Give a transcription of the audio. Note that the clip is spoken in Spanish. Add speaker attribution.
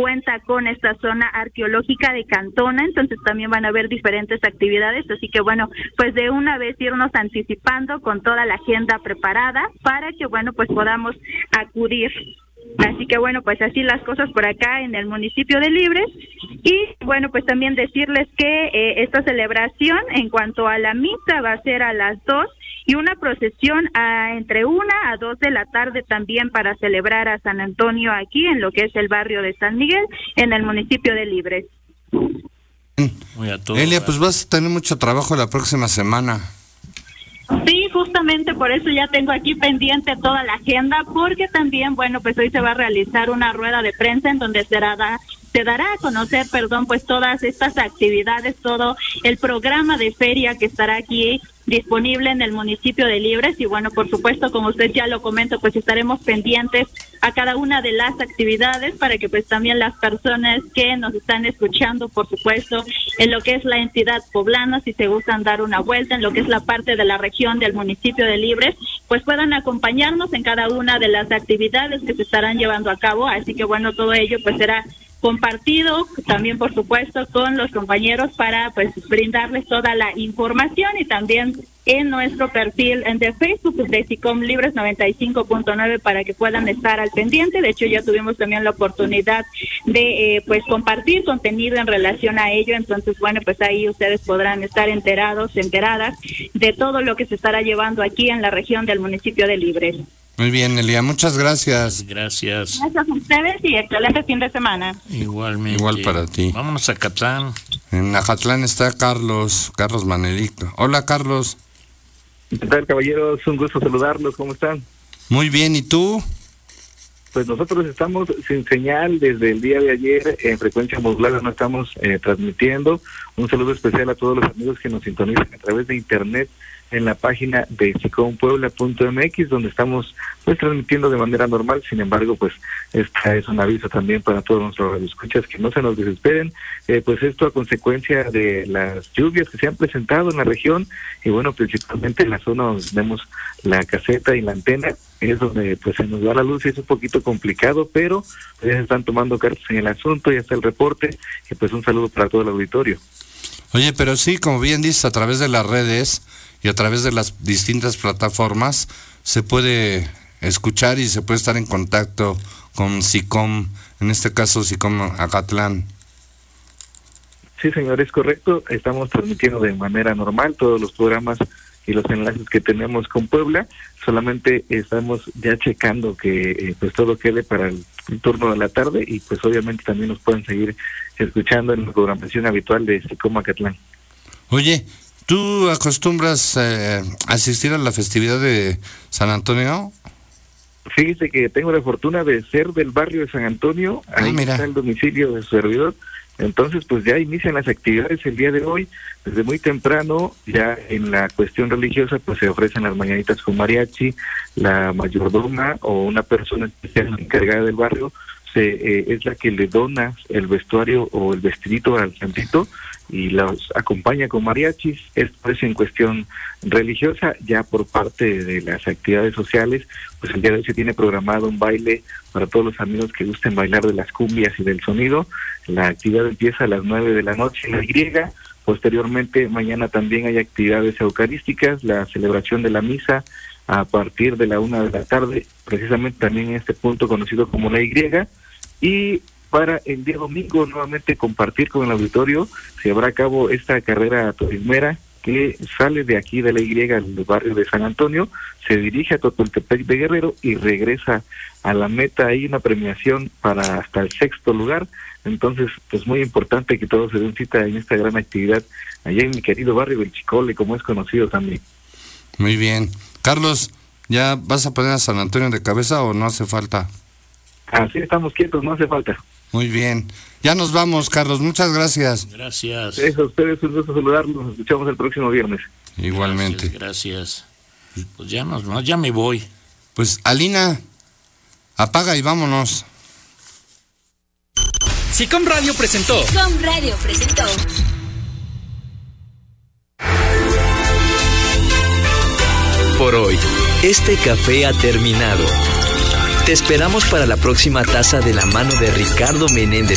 Speaker 1: cuenta con esta zona arqueológica de Cantona, entonces también van a haber diferentes actividades, así que bueno, pues de una vez irnos anticipando con toda la agenda preparada para que bueno, pues podamos acudir. Así que bueno, pues así las cosas por acá en el municipio de Libres. Y bueno, pues también decirles que esta celebración en cuanto a la misa va a ser a las 2 y una procesión entre 1 a 2 de la tarde también para celebrar a San Antonio aquí en lo que es el barrio de San Miguel en el municipio de Libres.
Speaker 2: Elia, pues vas a tener mucho trabajo la próxima semana.
Speaker 1: Sí, justamente por eso ya tengo aquí pendiente toda la agenda, porque también, bueno, pues hoy se va a realizar una rueda de prensa en donde se dará a conocer, pues todas estas actividades, todo el programa de feria que estará aquí disponible en el municipio de Libres. Y bueno, por supuesto, como usted ya lo comenta, pues estaremos pendientes a cada una de las actividades para que pues también las personas que nos están escuchando, por supuesto, en lo que es la entidad poblana, si se gustan dar una vuelta en lo que es la parte de la región del municipio de Libres, pues puedan acompañarnos en cada una de las actividades que se estarán llevando a cabo. Así que bueno, todo ello pues será compartido también, por supuesto, con los compañeros para pues brindarles toda la información, y también en nuestro perfil de Facebook de SICOM Libres 95.9 para que puedan estar al pendiente. De hecho, ya tuvimos también la oportunidad de pues compartir contenido en relación a ello. Entonces, bueno, pues ahí ustedes podrán estar enteradas de todo lo que se estará llevando aquí en la región del municipio de Libres.
Speaker 2: Muy bien, Elia, muchas gracias.
Speaker 1: Gracias a ustedes y excelente fin de semana.
Speaker 3: Igualmente.
Speaker 2: Igual para ti.
Speaker 3: Vámonos a Acatlán.
Speaker 2: En Acatlán está Carlos Manelito. Hola, Carlos.
Speaker 4: ¿Qué tal, caballeros? Un gusto saludarlos. ¿Cómo están?
Speaker 2: Muy bien, ¿y tú?
Speaker 4: Pues nosotros estamos sin señal desde el día de ayer, en frecuencia modulada no estamos transmitiendo. Un saludo especial a todos los amigos que nos sintonizan a través de internet en la página de sicompuebla.mx, donde estamos pues transmitiendo de manera normal. Sin embargo, pues esta es un aviso también para todos nuestros radioescuchas que no se nos desesperen, pues esto a consecuencia de las lluvias que se han presentado en la región, y bueno, principalmente en la zona donde tenemos la caseta y la antena, es donde pues se nos va la luz y es un poquito complicado, pero ya se están tomando cartas en el asunto, ya está el reporte, y pues un saludo para todo el auditorio.
Speaker 2: Oye, pero sí, como bien dices, a través de las redes y a través de las distintas plataformas se puede escuchar y se puede estar en contacto con SICOM, en este caso SICOM Acatlán.
Speaker 4: Sí, señor, es correcto. Estamos transmitiendo de manera normal todos los programas y los enlaces que tenemos con Puebla. Solamente estamos ya checando que pues todo quede para el turno de la tarde, y pues obviamente también nos pueden seguir escuchando en la programación habitual de SICOM Acatlán.
Speaker 2: Oye, ¿tú acostumbras asistir a la festividad de San Antonio?
Speaker 4: Fíjese que tengo la fortuna de ser del barrio de San Antonio, ahí está el domicilio de su servidor. Entonces, pues ya inician las actividades el día de hoy, desde muy temprano. Ya en la cuestión religiosa, pues se ofrecen las mañanitas con mariachi, la mayordoma o una persona especial encargada del barrio es la que le dona el vestuario o el vestidito al santito y los acompaña con mariachis. Esto es en cuestión religiosa. Ya por parte de las actividades sociales, pues el día de hoy se tiene programado un baile para todos los amigos que gusten bailar de las cumbias y del sonido. La actividad empieza a las 9 de la noche en la Y. Posteriormente, mañana también hay actividades eucarísticas, la celebración de la misa a partir de la 1 de la tarde, precisamente también en este punto conocido como la Y. Y para el día domingo nuevamente compartir con el auditorio, se llevará a cabo esta carrera turismera que sale de aquí de la Y, del barrio de San Antonio, se dirige a Totoltepec de Guerrero y regresa a la meta. Hay una premiación para hasta el 6º lugar. Entonces, pues muy importante que todos se den cita en esta gran actividad allá en mi querido barrio del Chicole, como es conocido también.
Speaker 2: Muy bien. Carlos, ¿ya vas a poner a San Antonio de cabeza o no hace falta?
Speaker 4: Así estamos quietos, no hace falta.
Speaker 2: Muy bien. Ya nos vamos, Carlos. Muchas gracias.
Speaker 3: Gracias.
Speaker 4: A ustedes un gusto saludarlos. Nos escuchamos el próximo viernes.
Speaker 2: Igualmente.
Speaker 3: Gracias. Pues ya me voy.
Speaker 2: Pues, Alina, apaga y vámonos.
Speaker 5: SICOM Radio presentó.
Speaker 6: SICOM Radio presentó.
Speaker 5: Por hoy, este café ha terminado. Te esperamos para la próxima taza de la mano de Ricardo Menéndez.